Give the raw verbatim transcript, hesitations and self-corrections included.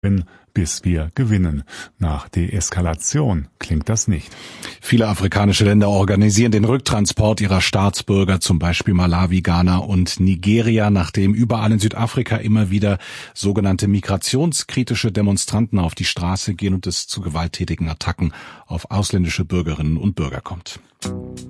bis wir gewinnen. Nach Deeskalation klingt das nicht. Viele afrikanische Länder organisieren den Rücktransport ihrer Staatsbürger, zum Beispiel Malawi, Ghana und Nigeria, nachdem überall in Südafrika immer wieder sogenannte migrationskritische Demonstranten auf die Straße gehen und es zu gewalttätigen Attacken auf ausländische Bürgerinnen und Bürger kommt.